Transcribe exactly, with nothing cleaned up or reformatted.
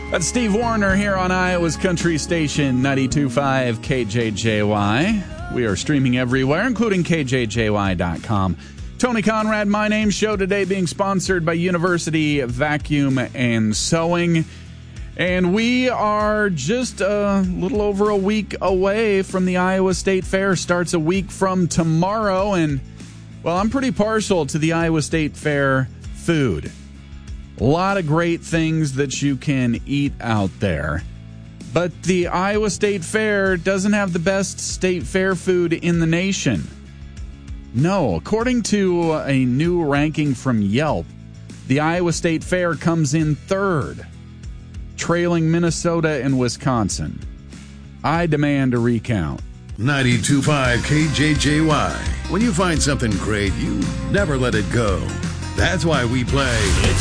That's Steve Warner here on Iowa's Country Station, ninety-two point five K J J Y. We are streaming everywhere, including K J J Y dot com. Tony Conrad, my name, show today being sponsored by University Vacuum and Sewing. And we are just a little over a week away from the Iowa State Fair. Starts a week from tomorrow. And, well, I'm pretty partial to the Iowa State Fair food. A lot of great things that you can eat out there. But the Iowa State Fair doesn't have the best state fair food in the nation. No, according to a new ranking from Yelp, the Iowa State Fair comes in third, trailing Minnesota and Wisconsin. I demand a recount. ninety-two point five K J J Y. When you find something great, you never let it go. That's why we play